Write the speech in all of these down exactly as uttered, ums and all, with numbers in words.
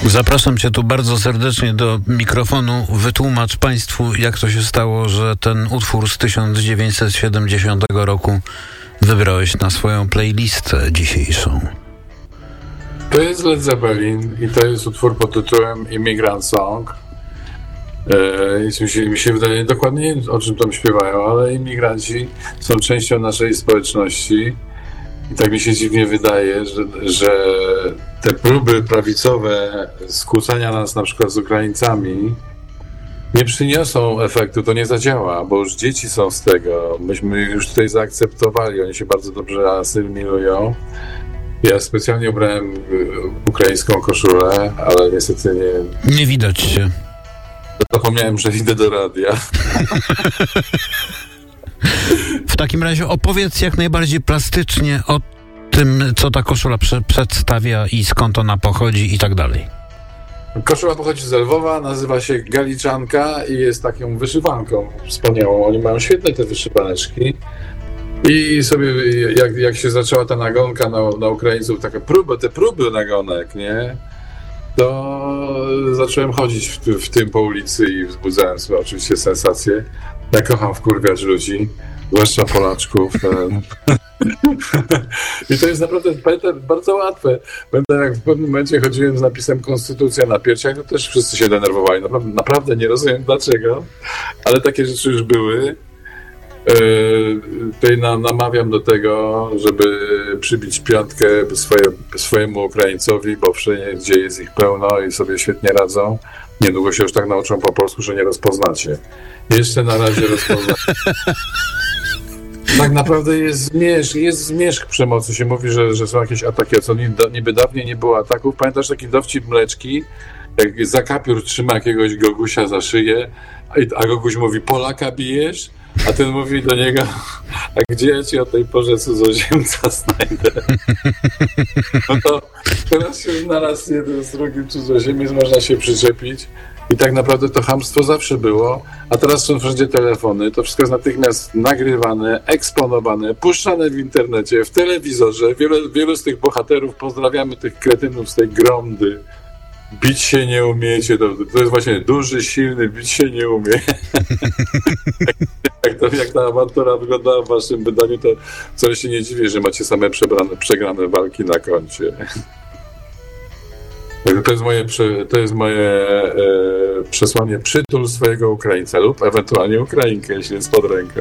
Zapraszam cię tu bardzo serdecznie do mikrofonu. Wytłumacz państwu, jak to się stało, że ten utwór z tysiąc dziewięćset siedemdziesiątego roku wybrałeś na swoją playlistę dzisiejszą. To jest Led Zeppelin i to jest utwór pod tytułem Immigrant Song. E, mi, się, mi się wydaje, dokładnie nie wiem, o czym tam śpiewają, ale imigranci są częścią naszej społeczności i tak mi się dziwnie wydaje, że, że te próby prawicowe skłócania nas na przykład z Ukraińcami nie przyniosą efektu, to nie zadziała, bo już dzieci są z tego. Myśmy już tutaj zaakceptowali, oni się bardzo dobrze asymilują. Ja specjalnie ubrałem ukraińską koszulę, ale niestety nie... Nie widać się. Zapomniałem, że idę do radia. W takim razie opowiedz jak najbardziej plastycznie o tym, co ta koszula prze- przedstawia i skąd ona pochodzi i tak dalej. Koszula pochodzi z Lwowa, nazywa się Galiczanka i jest taką wyszywanką wspaniałą. Oni mają świetne te wyszywaneczki. I sobie, jak, jak się zaczęła ta nagonka na, na Ukraińców, taka próba, te próby nagonek, nie? To zacząłem chodzić w, w tym po ulicy i wzbudzałem sobie oczywiście sensację. Ja kocham wkurwiać ludzi, zwłaszcza Polaczków. I to jest naprawdę pamiętam, bardzo łatwe. Pamiętam, jak w pewnym momencie chodziłem z napisem Konstytucja na piersiach, to też wszyscy się denerwowali. Naprawdę, naprawdę nie rozumiem dlaczego, ale takie rzeczy już były. Tutaj namawiam do tego, żeby przybić piątkę swoje, swojemu Ukraińcowi, bo wszędzie jest ich pełno i sobie świetnie radzą. Niedługo się już tak nauczą po polsku, że nie rozpoznacie. Jeszcze na razie rozpoznacie. Tak naprawdę jest zmierzch, jest zmierzch przemocy. Się mówi, że, że są jakieś ataki, a co niby dawniej nie było ataków. Pamiętasz taki dowcip Mleczki? Jak Zakapiór trzyma jakiegoś Gogusia za szyję, a Goguś mówi, Polaka bijesz? A ten mówi do niego, a gdzie ja ci o tej porze cudzoziemca znajdę? No to teraz się znalazł jeden z drugim cudzoziemiec, można się przyczepić i tak naprawdę to chamstwo zawsze było, a teraz są wszędzie telefony, to wszystko jest natychmiast nagrywane, eksponowane, puszczane w internecie, w telewizorze. Wielu, wielu z tych bohaterów, pozdrawiamy tych kretynów z tej Gromdy. Bić się nie umiecie, to, to jest właśnie duży, silny, bić się nie umie. jak, to, jak ta awantura wyglądała w waszym wydaniu, to wcale się nie dziwię, że macie same przebrane, przegrane walki na koncie. To jest moje, to jest moje e, przesłanie, przytul swojego Ukraińca lub ewentualnie Ukrainkę, jeśli jest pod ręką.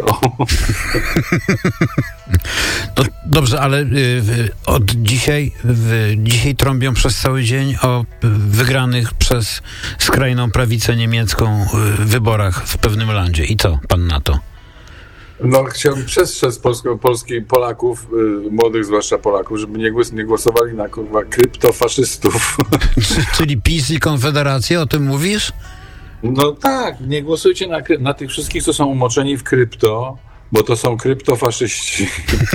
No, dobrze, ale y, y, od dzisiaj, y, dzisiaj trąbią przez cały dzień o y, wygranych przez skrajną prawicę niemiecką y, wyborach w pewnym landzie. I co pan na to? No, chciałbym przestrzec Polsko, Polski Polaków, y, młodych zwłaszcza Polaków, żeby nie, głos, nie głosowali na kurwa kryptofaszystów. Czyli PiS i Konfederacja, o tym mówisz? No tak, nie głosujcie na, na tych wszystkich, co są umoczeni w krypto, bo to są kryptofaszyści.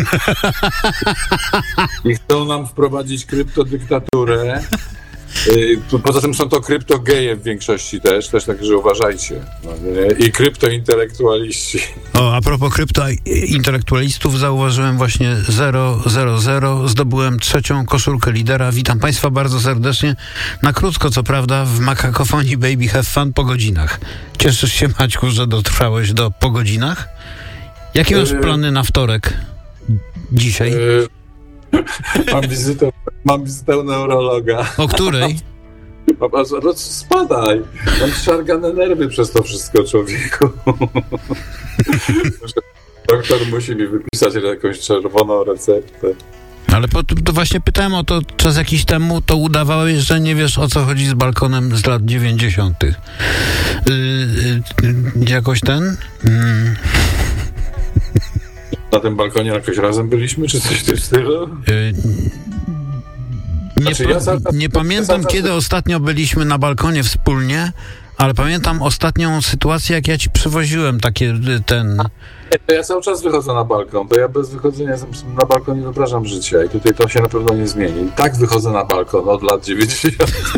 I chcą nam wprowadzić kryptodyktaturę. Poza tym są to kryptogeje w większości też, też także uważajcie. No, i kryptointelektualiści. O, a propos kryptointelektualistów, zauważyłem właśnie zero zero zero, zdobyłem trzecią koszulkę lidera. Witam państwa bardzo serdecznie. Na krótko, co prawda, w makakofonii Baby Have Fun po godzinach. Cieszysz się, Maćku, że dotrwałeś do po godzinach? Jakie masz plany na wtorek? Dzisiaj? Mam wizytę, mam wizytę u neurologa. O której? Spadaj. Mam szargane nerwy przez to wszystko, człowieku. Doktor musi mi wypisać jakąś czerwoną receptę. Ale po, to właśnie pytałem o to czas jakiś temu, to udawałeś, że nie wiesz, o co chodzi z balkonem z lat dziewięćdziesiątych. Yy, yy, jakoś ten... Yy. Na tym balkonie jakoś razem byliśmy, czy coś w tym stylu? Yy, nie znaczy, ja sam, nie pamiętam, sam, kiedy sam... ostatnio byliśmy na balkonie wspólnie, ale pamiętam ostatnią sytuację, jak ja ci przywoziłem takie ten... Nie, to ja cały czas wychodzę na balkon, to ja bez wychodzenia na balkon nie wyobrażam życia i tutaj to się na pewno nie zmieni. I tak wychodzę na balkon od lat dziewięćdziesiątych.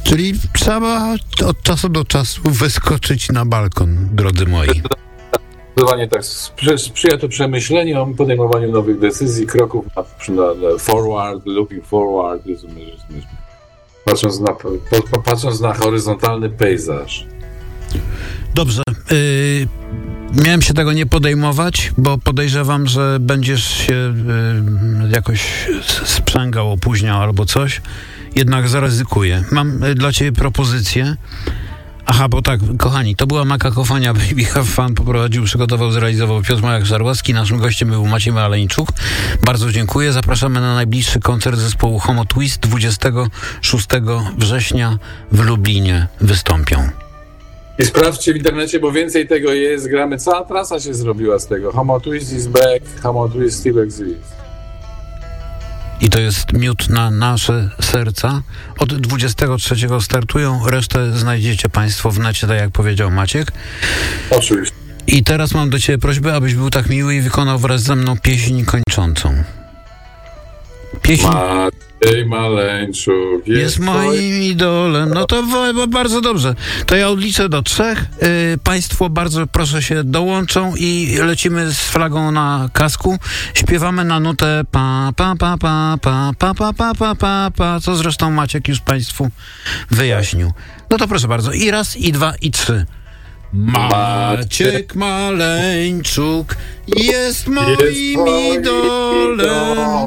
Czyli trzeba od czasu do czasu wyskoczyć na balkon, drodzy moi. Zdecydowanie tak. Sprzyja, sprzyja to przemyśleniom, podejmowaniu nowych decyzji, kroków na, na, na forward, looking forward, patrząc na, patrząc na horyzontalny pejzaż. Dobrze. Yy, miałem się tego nie podejmować, bo podejrzewam, że będziesz się yy, jakoś sprzęgał, opóźniał albo coś. Jednak zaryzykuję. Mam yy, dla ciebie propozycję. Aha, bo tak, kochani, to była Makakofonia Baby Have Fun, poprowadził, przygotował, zrealizował Piotr Majak-Żarłowski. Naszym gościem był Maciej Maleńczuk. Bardzo dziękuję. Zapraszamy na najbliższy koncert zespołu Homo Twist. dwudziestego szóstego września w Lublinie wystąpią. I sprawdźcie w internecie, bo więcej tego jest. Gramy, cała trasa się zrobiła z tego. Homo Twist is back, Homo Twist still exists. I to jest miód na nasze serca. Od dwudziestego trzeciego startują, resztę znajdziecie państwo w necie, tak jak powiedział Maciek. Oczywiście. I teraz mam do ciebie prośbę, abyś był tak miły i wykonał wraz ze mną pieśń kończącą. Pieśń... Maciej Maleńczuk jest, jest moim twoim... idolem. No to w, bardzo dobrze. To ja odliczę do trzech. Yy, państwo bardzo proszę się dołączą i lecimy z flagą na kasku. Śpiewamy na nutę pa pa pa pa pa pa pa pa pa pa pa, co zresztą Maciek już państwu wyjaśnił. No to proszę bardzo. I raz, i dwa, i trzy. Maciek Maleńczuk jest moim jest idolem.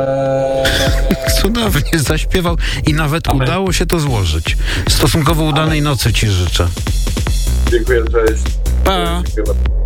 Cudownie zaśpiewał i nawet Amen. Udało się to złożyć. Stosunkowo udanej Amen. Nocy ci życzę. Dziękuję, cześć. Pa. Dziękuję.